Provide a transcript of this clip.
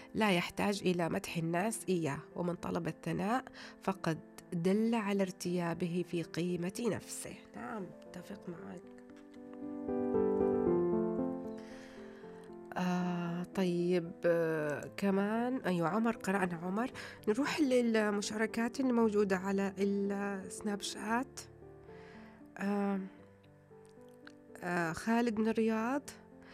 لا يحتاج إلى مدح الناس إياه، ومن طلب الثناء فقد دل على ارتيابه في قيمة نفسه. نعم، اتفق معك. طيب، كمان أيوة عمر، قرأنا عمر. نروح للمشاركات الموجودة على السناب شات. خالد من الرياض